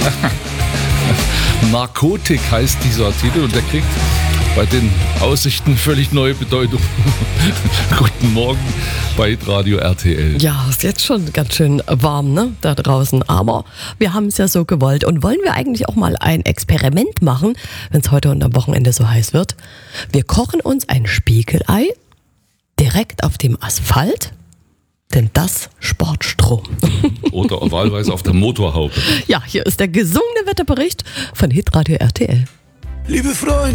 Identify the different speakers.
Speaker 1: Narkotik heißt dieser Titel und der kriegt bei den Aussichten völlig neue Bedeutung. Guten Morgen bei Radio RTL.
Speaker 2: Ja, ist jetzt schon ganz schön warm, ne, da draußen. Aber wir haben es ja so gewollt. Und wollen wir eigentlich auch mal ein Experiment machen, wenn es heute und am Wochenende so heiß wird? Wir kochen uns ein Spiegelei direkt auf dem Asphalt, denn das spart Strom.
Speaker 1: Oder wahlweise auf der Motorhaube.
Speaker 2: Ja, hier ist der gesungene Wetterbericht von Hitradio RTL.
Speaker 3: Liebe Freunde.